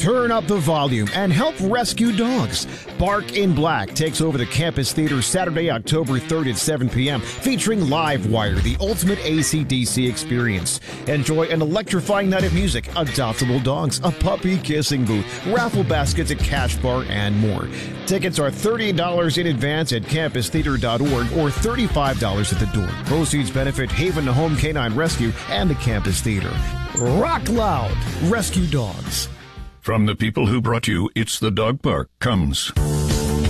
Turn up the volume and help rescue dogs. Bark in Black takes over the Campus Theater Saturday, October 3rd at 7 p.m., featuring Livewire, the ultimate AC/DC experience. Enjoy an electrifying night of music, adoptable dogs, a puppy kissing booth, raffle baskets, a cash bar, and more. Tickets are $38 in advance at campustheater.org or $35 at the door. Proceeds benefit Haven Home Canine Rescue and the Campus Theater. Rock loud. Rescue dogs. From the people who brought you It's the Dog Park comes